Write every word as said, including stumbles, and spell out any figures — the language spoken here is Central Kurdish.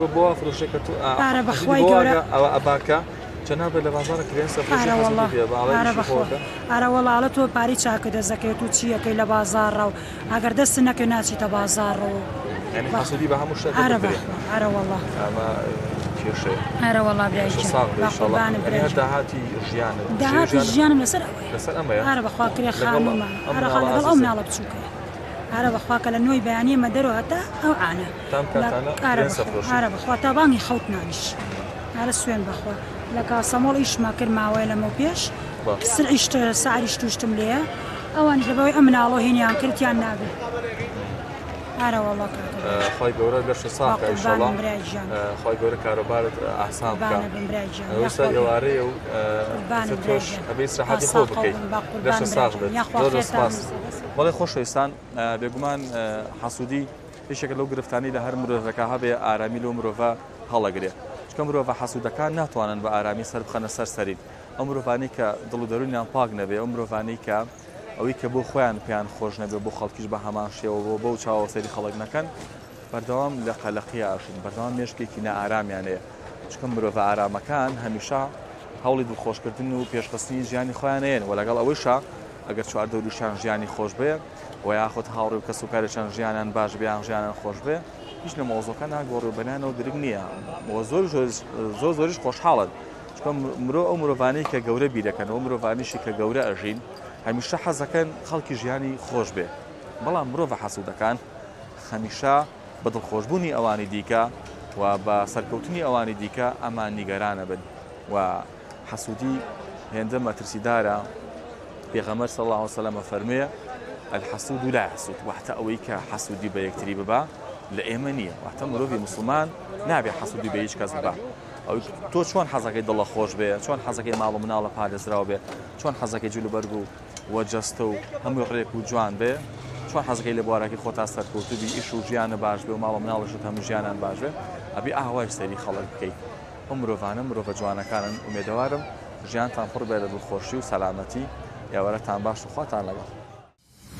بۆ فڕۆشێکە تو ئارە بەخوای گەورە ئەوە ئەباکە چەنابێ لە بازارە کرێن سەفرۆشی حەسوودی بێ باڵێ خۆکە ئارە وەڵاڵە تۆ پاری چاکە دەزەکەوێت و چیەکەی لە بازارڕە و ئەگەر دەست نەکە ناچیتە بازارڕە و یعنی حەسوودی بە هەموو شتێک ئارە وەڵا ئەمە کێشەیە ئارە وەڵا برای داهاتی ژیانت داهاتی ژیانم لەسەر لەسەر ئەمەیە ئارە بەخوا کرێ خانومە ئارە خانەگەڵ ئەو مناڵە بچووکە ئارە بەخواکە لە نوۆی بەیانی ئەمە دەرەوە هەتا ئەو عانە ئارە بەخوا تا بانگی خەوت نانیش ئارە سوێن بەخوا لە کاسەمۆڵ ئیشما کرد ماوەیە لەمە پێش سر ئیشت ساریش توشتم لێە ئەوانش لەبەوەی ئەم مناڵۆ هێنیان کردیان نابێت ئارە وەڵا خۆی گەورە لەش ساکە ئینشاڵڵا خۆی گەورە کاروبارت ئاسان بکە ئێستا ئێوارەیە و تۆش ئەبێ ئیستراحەتی خۆ بکەیت لەش ساغ بێت زۆر سپاس بەڵێ خۆشەویستان بێگومان حەسوودی هیچێکە لەو گرفتانی لە هەر مرۆڤەکە هەبێ ئارامی لەو مرۆڤە هەڵەگرێ چکە مرۆڤە حەسوودەکان ناتوانن بە ئارامی سەر بخەنە سەر سەرین ئەو مرۆڤانەی کە دڵ و دەرونیان پاک نەبێ ئەو مرۆڤانەی کە ئەوەی کە بۆ خۆیان پێیان خۆش نەبێ بۆ خەڵکیش بە هەمان شێوە بۆ بەو چاوەسەری خەڵک نەکەن بەردەوام لە قەلەقی ئاشین بەردەوام مێشکێکی نائارامیان هەیە چکە مرۆڤە ئارامەکان هەمیشە هەوڵی دڵخۆشکردن و پێشخستنی ژیانی خۆیان هەیەن و لەگەڵ ئەوەیشە ئەگەر چواردە وروشیان ژیانی خۆش بێ و یاخود هاوڕێ و کەس و کارێکیان ژیانیان باش بێیان ژیانیان خۆش بێ هیچ لە مۆزۆکە ناگۆڕوبەنانەوە درنگ نییە زۆر زۆر زۆریش خۆشحاڵن چکە مرۆ ئەو مرۆڤانەی کە گەورە بیرەکەنەوە مرۆڤانیشی کە گەورە ئەژین هەمیشە حەزەکەن خەڵکی ژیانی خۆش بێ بەڵام مرۆڤە حەسوودەکان هەمیشە بە دڵخۆشبوونی ئەوانی دیکە و بە سەرکەوتنی ئەوانی دیکە ئەمان نیگەرانە بن و حەسوودی هێندە مەترسیدارە پێغەمبەر صلی الله علیه وسلم فەرموویە الحەسود لا يحسد واتە ئەوەی کە حەسوودی بە یەکتری ببا لە ئێمە نییە واتە مرۆڤی مسلمان نابێ حەسوودی بە هیچ کەس ببا تۆ چۆن حەزەکەی دڵە خۆش بێ چۆن حەزەکەی ماڵ و مناڵە پارێزراو بێ چۆن حەزەکەی جلوبەرگ و وەجەستە و هەموو ڕێک و جوان بێ چۆن حەزەکەی لە بوارەکەی خۆتا سەرکەوتوبی ئیش و ژیانە باش بێ و ماڵ و مناڵەشت هەموو ژیانان باش بێ ئەبێ ئاوای سەری خەڵک بکەیت ئەو مرۆڤانە مرۆڤە جوانەکانن ئومێدەوارم ژیانتان پڕ بێ لە دڵخۆشی و سەلامەتی یاوەرەتان باش و خواتان لەگەڵ